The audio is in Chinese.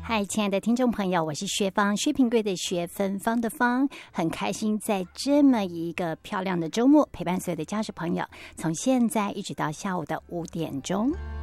嗨，亲爱的听众朋友，我是薛芳，薛平贵的薛，芬芳的芳，很开心在这么一个漂亮的周末陪伴所有的家属朋友，从现在一直到下午的5点钟。